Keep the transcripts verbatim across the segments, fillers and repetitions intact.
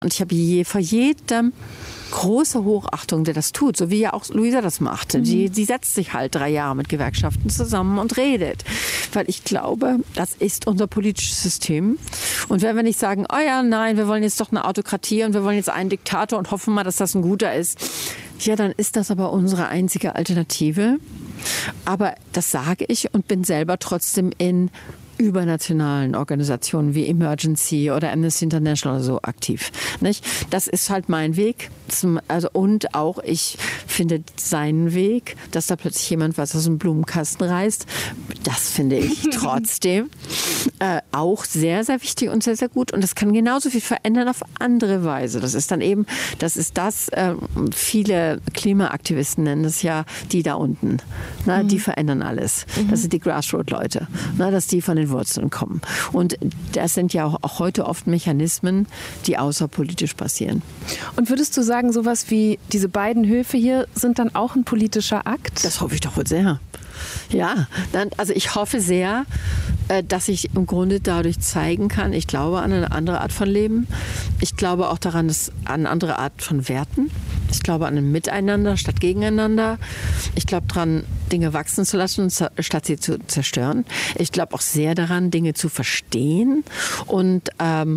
Und ich habe je, vor jedem große Hochachtung, der das tut, so wie ja auch Luisa das machte. Mhm. Die, die setzt sich halt drei Jahre mit Gewerkschaften zusammen und redet. Weil ich glaube, das ist unser politisches System. Und wenn wir nicht sagen, oh ja, nein, wir wollen jetzt doch eine Autokratie und wir wollen jetzt einen Diktator und hoffen mal, dass das ein guter ist, ja, dann ist das aber unsere einzige Alternative. Aber das sage ich und bin selber trotzdem in übernationalen Organisationen wie Emergency oder Amnesty International oder so aktiv. Nicht? Das ist halt mein Weg. Zum, also, und auch ich finde seinen Weg, dass da plötzlich jemand was aus dem Blumenkasten reißt, das finde ich trotzdem äh, auch sehr, sehr wichtig und sehr, sehr gut. Und das kann genauso viel verändern auf andere Weise. Das ist dann eben, das ist das, äh, viele Klimaaktivisten nennen das ja die da unten. Na, mhm. Die verändern alles. Mhm. Das sind die Grassroot-Leute. Na, dass die von den Wurzeln kommen. Und das sind ja auch, auch heute oft Mechanismen, die außerpolitisch passieren. Und würdest du sagen, sowas wie diese beiden Höfe hier sind dann auch ein politischer Akt? Das hoffe ich doch wohl sehr. Ja, dann, also ich hoffe sehr, dass ich im Grunde dadurch zeigen kann, ich glaube an eine andere Art von Leben. Ich glaube auch daran, dass an eine andere Art von Werten. Ich glaube an ein Miteinander statt Gegeneinander. Ich glaube daran, Dinge wachsen zu lassen, statt sie zu zerstören. Ich glaube auch sehr daran, Dinge zu verstehen. Und ähm,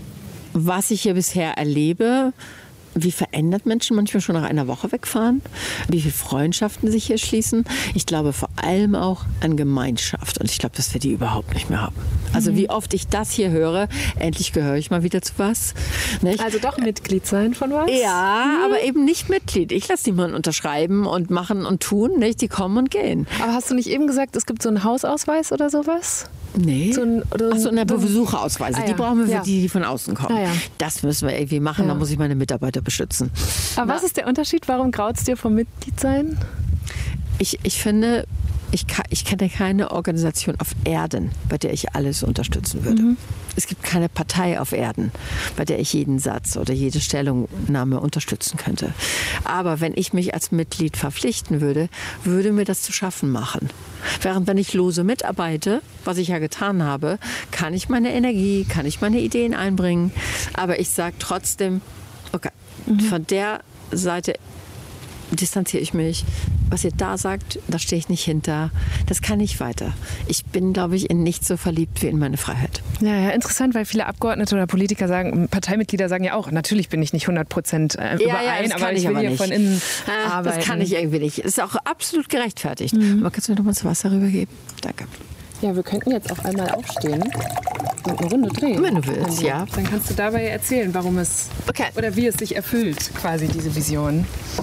was ich hier bisher erlebe, wie verändert Menschen manchmal schon nach einer Woche wegfahren, wie viele Freundschaften sich hier schließen. Ich glaube vor allem auch an Gemeinschaft. Und ich glaube, dass wir die überhaupt nicht mehr haben. Also mhm. wie oft ich das hier höre, endlich gehöre ich mal wieder zu was. Nicht? Also doch Mitglied sein von was? Ja, mhm. aber eben nicht Mitglied. Ich lasse niemanden unterschreiben und machen und tun. Nicht? Die kommen und gehen. Aber hast du nicht eben gesagt, es gibt so einen Hausausweis oder sowas? Nee. So ein, oder Ach so, eine Besucherausweise. Ah, ja. Die brauchen wir für ja. die, die von außen kommen. Ah, ja. Das müssen wir irgendwie machen. Ja. Da muss ich meine Mitarbeiter beschützen. Aber Na, was ist der Unterschied? Warum graut es dir vom Mitgliedsein? Ich, ich finde, ich, kann, ich kenne keine Organisation auf Erden, bei der ich alles unterstützen würde. Mhm. Es gibt keine Partei auf Erden, bei der ich jeden Satz oder jede Stellungnahme unterstützen könnte. Aber wenn ich mich als Mitglied verpflichten würde, würde mir das zu schaffen machen. Während wenn ich lose mitarbeite, was ich ja getan habe, kann ich meine Energie, kann ich meine Ideen einbringen. Aber ich sage trotzdem, okay, mhm. von der Seite distanziere ich mich. Was ihr da sagt, da stehe ich nicht hinter. Das kann ich weiter. Ich bin, glaube ich, in nichts so verliebt wie in meine Freiheit. Ja, ja, interessant, weil viele Abgeordnete oder Politiker sagen, Parteimitglieder sagen ja auch, natürlich bin ich nicht hundert Prozent überein, ja, ja, aber ich will aber hier nicht. Von innen ah, arbeiten. Das kann ich irgendwie nicht. Das ist auch absolut gerechtfertigt. Mhm. Aber kannst du mir noch mal das Wasser rübergeben? Danke. Ja, wir könnten jetzt auch einmal aufstehen und eine Runde drehen. Wenn du willst, ja. Dann kannst du dabei erzählen, warum es okay. oder wie es sich erfüllt, quasi diese Vision.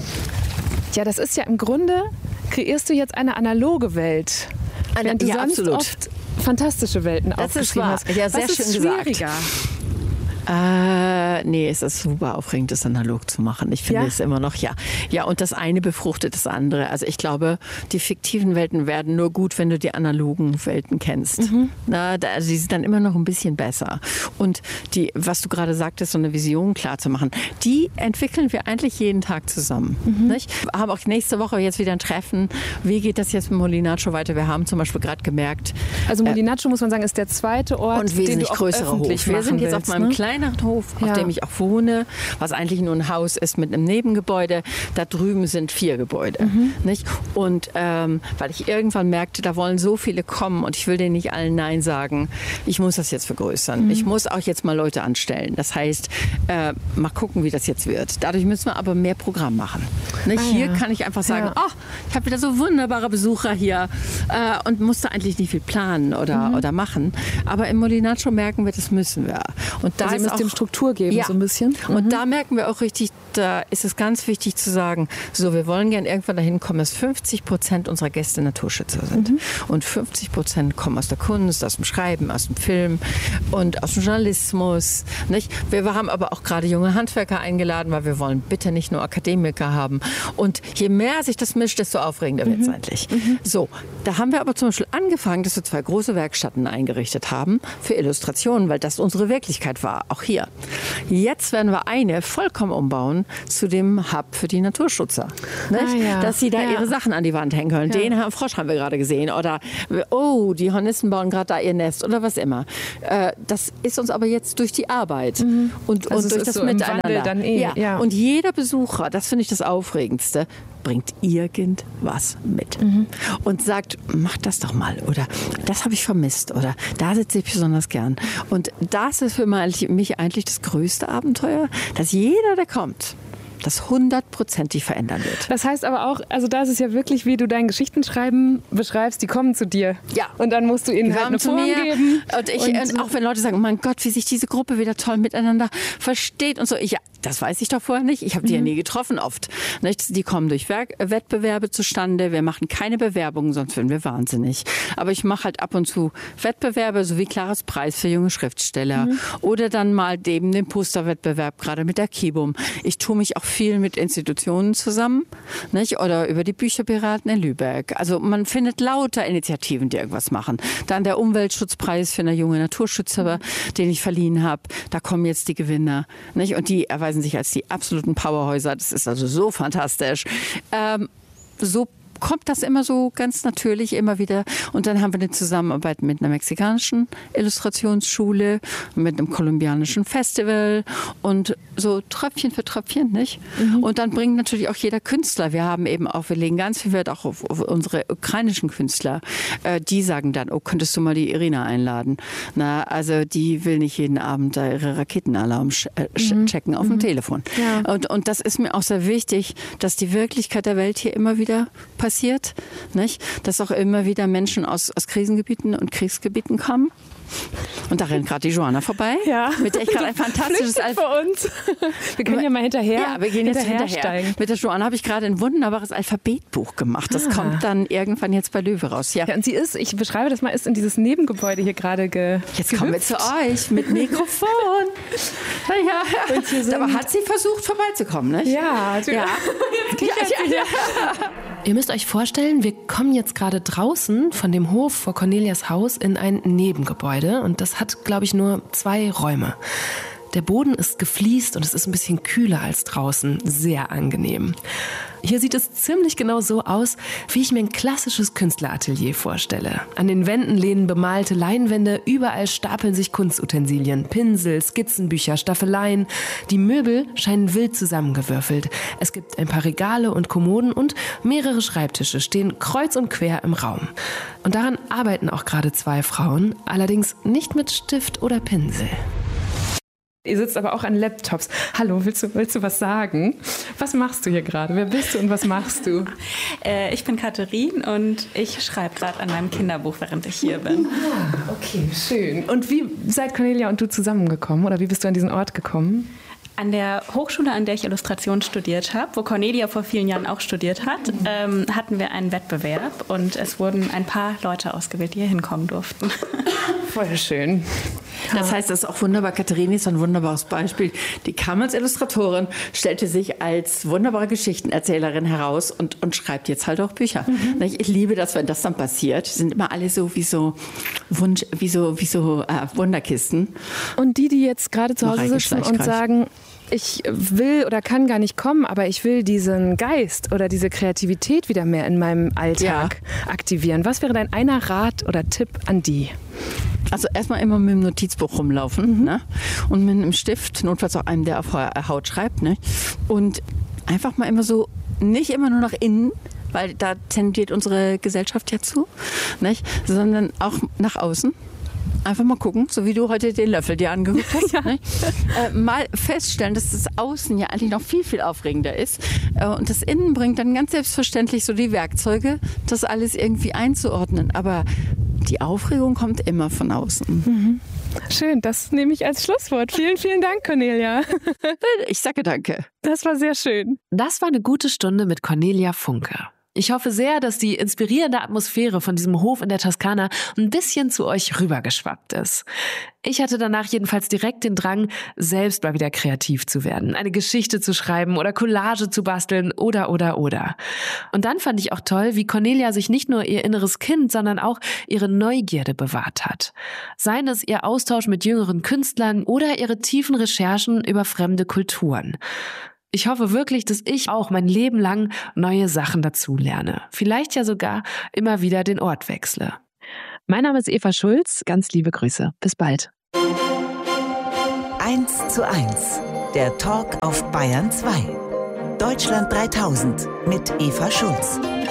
Ja, das ist ja im Grunde, kreierst du jetzt eine analoge Welt. Eine, während du ja, sonst absolut. oft fantastische Welten das aufgeschrieben hast. Ja, sehr Was schön ist gesagt. schwieriger? Äh, nee, es ist super aufregend, das analog zu machen. Ich finde ja? es immer noch, ja. Ja, und das eine befruchtet das andere. Also ich glaube, die fiktiven Welten werden nur gut, wenn du die analogen Welten kennst. Mhm. Na, da, also die sind dann immer noch ein bisschen besser. Und die, was du gerade sagtest, so eine Vision klar zu machen, die entwickeln wir eigentlich jeden Tag zusammen. Mhm. Nicht? Wir haben auch nächste Woche jetzt wieder ein Treffen. Wie geht das jetzt mit Molinaccio weiter? Wir haben zum Beispiel gerade gemerkt... Also Molinaccio, äh, muss man sagen, ist der zweite Ort, und wesentlich den du auch größere öffentlich Hof. Wir sind jetzt willst, auf meinem ne? kleinen Hof, auf ja. dem ich auch wohne, was eigentlich nur ein Haus ist mit einem Nebengebäude. Da drüben sind vier Gebäude. Mhm. Nicht? Und ähm, weil ich irgendwann merkte, da wollen so viele kommen und ich will denen nicht allen Nein sagen. Ich muss das jetzt vergrößern. Mhm. Ich muss auch jetzt mal Leute anstellen. Das heißt, äh, mal gucken, wie das jetzt wird. Dadurch müssen wir aber mehr Programm machen. Nicht? Ah, hier ja. kann ich einfach sagen, ja. oh, ich habe wieder so wunderbare Besucher hier äh, und musste eigentlich nicht viel planen oder, mhm. oder machen. Aber im Molinaccio merken wir, das müssen wir. Und da also ist auch dem Struktur geben, ja. so ein bisschen. Und mhm. da merken wir auch richtig, da ist es ganz wichtig zu sagen, so, wir wollen gern irgendwann dahin kommen, dass fünfzig Prozent unserer Gäste Naturschützer sind. Mhm. Und fünfzig Prozent kommen aus der Kunst, aus dem Schreiben, aus dem Film und aus dem Journalismus. Nicht? Wir haben aber auch gerade junge Handwerker eingeladen, weil wir wollen bitte nicht nur Akademiker haben. Und je mehr sich das mischt, desto aufregender wird es Mhm. eigentlich. Mhm. So, da haben wir aber zum Beispiel angefangen, dass wir zwei große Werkstätten eingerichtet haben für Illustrationen, weil das unsere Wirklichkeit war, auch hier. Jetzt werden wir eine vollkommen umbauen zu dem Hub für die Naturschützer. Nicht? Ah, ja. Dass sie da Ja. ihre Sachen an die Wand hängen können. Ja. Den Herrn Frosch haben wir gerade gesehen. Oder, oh, die Hornissen bauen gerade da ihr Nest oder was immer. Äh, das ist uns aber jetzt durch die Arbeit Mhm. und, Also und es durch ist das so im Miteinander. Wandel dann eh, ja. ja. Und jeder Besucher, das finde ich das Aufregendste, bringt irgendwas mit Mhm. und sagt, mach das doch mal oder das habe ich vermisst oder da sitze ich besonders gern. Und das ist für mich eigentlich das größte Abenteuer, dass jeder, der kommt, das hundertprozentig verändern wird. Das heißt aber auch, also da ist es ja wirklich, wie du dein Geschichtenschreiben beschreibst, die kommen zu dir. Ja. Und dann musst du ihnen Die halt kamen eine zu Form mir geben. und, ich, Und- und auch wenn Leute sagen, oh mein Gott, wie sich diese Gruppe wieder toll miteinander versteht und so. Ich, ja, das weiß ich doch vorher nicht. Ich habe die ja nie getroffen oft. Nicht? Die kommen durch Werk Wettbewerbe zustande. Wir machen keine Bewerbungen, sonst werden wir wahnsinnig. Aber ich mache halt ab und zu Wettbewerbe, so wie Klares Preis für junge Schriftsteller. Oder dann mal eben den Posterwettbewerb, gerade mit der Kibum. Ich tue mich auch viel mit Institutionen zusammen, nicht? Oder über die Bücherpiraten in Lübeck. Also man findet lauter Initiativen, die irgendwas machen. Dann der Umweltschutzpreis für eine junge Naturschützer, den ich verliehen habe. Da kommen jetzt die Gewinner. Nicht? Und die erweisen sich als die absoluten Powerhäuser. Das ist also so fantastisch. Ähm, so kommt das immer so ganz natürlich immer wieder. Und dann haben wir eine Zusammenarbeit mit einer mexikanischen Illustrationsschule, mit einem kolumbianischen Festival und so Tröpfchen für Tröpfchen, nicht? Mhm. Und dann bringt natürlich auch jeder Künstler. Wir haben eben auch, wir legen ganz viel Wert auch auf, auf unsere ukrainischen Künstler. Äh, die sagen dann, oh, könntest du mal die Irina einladen? Na, also die will nicht jeden Abend da ihre Raketenalarm ch äh, mhm. checken auf mhm. dem Telefon. Ja. Und, und das ist mir auch sehr wichtig, dass die Wirklichkeit der Welt hier immer wieder passiert. Nicht? Dass auch immer wieder Menschen aus, aus Krisengebieten und Kriegsgebieten kommen. Und da rennt gerade die Joanna vorbei, ja. mit der ich gerade ein fantastisches Alpha... für uns. Wir können ja mal hinterher Ja, wir gehen jetzt hinterher. Steigen. Mit der Joanna habe ich gerade ein wunderbares Alphabetbuch gemacht. Das ah. kommt dann irgendwann jetzt bei Löwe raus. Ja. ja, und sie ist, ich beschreibe das mal, ist in dieses Nebengebäude hier gerade ge Jetzt gehüpft. kommen wir zu euch mit Mikrofon. ja. Und hier sind... Aber hat sie versucht, vorbeizukommen, nicht? Ja, ja. ja, ja, ja. Ihr müsst euch vorstellen, wir kommen jetzt gerade draußen von dem Hof vor Cornelias Haus in ein Nebengebäude und das hat, glaube ich, nur zwei Räume. Der Boden ist gefliest und es ist ein bisschen kühler als draußen. Sehr angenehm. Hier sieht es ziemlich genau so aus, wie ich mir ein klassisches Künstleratelier vorstelle. An den Wänden lehnen bemalte Leinwände, überall stapeln sich Kunstutensilien, Pinsel, Skizzenbücher, Staffeleien. Die Möbel scheinen wild zusammengewürfelt. Es gibt ein paar Regale und Kommoden und mehrere Schreibtische stehen kreuz und quer im Raum. Und daran arbeiten auch gerade zwei Frauen, allerdings nicht mit Stift oder Pinsel. Ihr sitzt aber auch an Laptops. Hallo, willst du, willst du was sagen? Was machst du hier gerade? Wer bist du und was machst du? Äh, ich bin Katharin und ich schreibe gerade an meinem Kinderbuch, während ich hier bin. Ah, okay, schön. Und wie seid Cornelia und du zusammengekommen oder wie bist du an diesen Ort gekommen? An der Hochschule, an der ich Illustration studiert habe, wo Cornelia vor vielen Jahren auch studiert hat, mhm. ähm, hatten wir einen Wettbewerb und es wurden ein paar Leute ausgewählt, die hier hinkommen durften. Voll schön. Das heißt, das ist auch wunderbar. Katharina ist ein wunderbares Beispiel. Die kam als Illustratorin, stellte sich als wunderbare Geschichtenerzählerin heraus und, und schreibt jetzt halt auch Bücher. Mhm. Ich liebe das, wenn das dann passiert. Die sind immer alle so wie so, Wunsch, wie so, wie so äh, Wunderkisten. Und die, die jetzt gerade zu Hause sitzen und sagen, ich will oder kann gar nicht kommen, aber ich will diesen Geist oder diese Kreativität wieder mehr in meinem Alltag ja. aktivieren. Was wäre dein einer Rat oder Tipp an die? Also erstmal immer mit dem Notizbuch rumlaufen, mhm. ne? Und mit einem Stift, notfalls auch einem, der auf Haut schreibt, ne? Und einfach mal immer so, nicht immer nur nach innen, weil da tendiert unsere Gesellschaft ja zu, nicht? Sondern auch nach außen. Einfach mal gucken, so wie du heute den Löffel dir angeguckt hast. Ja. Ne? Äh, mal feststellen, dass das Außen ja eigentlich noch viel, viel aufregender ist. Äh, und das Innen bringt dann ganz selbstverständlich so die Werkzeuge, das alles irgendwie einzuordnen. Aber die Aufregung kommt immer von außen. Mhm. Schön, das nehme ich als Schlusswort. Vielen, vielen Dank, Cornelia. Ich sage danke. Das war sehr schön. Das war eine gute Stunde mit Cornelia Funke. Ich hoffe sehr, dass die inspirierende Atmosphäre von diesem Hof in der Toskana ein bisschen zu euch rübergeschwappt ist. Ich hatte danach jedenfalls direkt den Drang, selbst mal wieder kreativ zu werden, eine Geschichte zu schreiben oder Collage zu basteln oder, oder, oder. Und dann fand ich auch toll, wie Cornelia sich nicht nur ihr inneres Kind, sondern auch ihre Neugierde bewahrt hat. Seien es ihr Austausch mit jüngeren Künstlern oder ihre tiefen Recherchen über fremde Kulturen. Ich hoffe wirklich, dass ich auch mein Leben lang neue Sachen dazulerne. Vielleicht ja sogar immer wieder den Ort wechsle. Mein Name ist Eva Schulz. Ganz liebe Grüße. Bis bald. eins zu eins. Der Talk auf Bayern zwei. Deutschland dreitausend mit Eva Schulz.